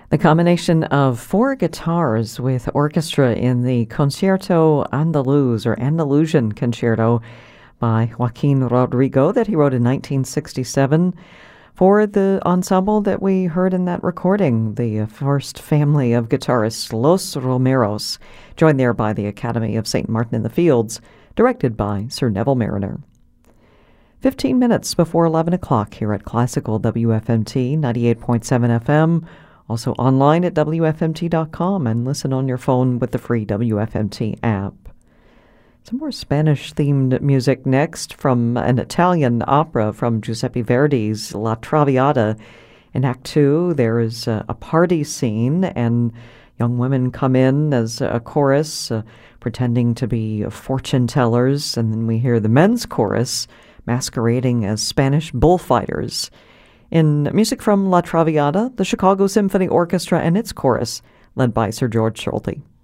The combination of four guitars with orchestra in the Concierto Andaluz or Andalusian Concerto by Joaquin Rodrigo that he wrote in 1967 for the ensemble that we heard in that recording, the first family of guitarists, Los Romeros, joined there by the Academy of St. Martin in the Fields, directed by Sir Neville Mariner. 15 minutes before 11 o'clock here at Classical WFMT 98.7 FM, also online at WFMT.com, and listen on your phone with the free WFMT app. Some more Spanish-themed music next from an Italian opera from Giuseppe Verdi's La Traviata. In Act 2, there is a party scene, and young women come in as a chorus, pretending to be fortune tellers, and then we hear the men's chorus masquerading as Spanish bullfighters. In music from La Traviata, the Chicago Symphony Orchestra and its chorus, led by Sir George Solti.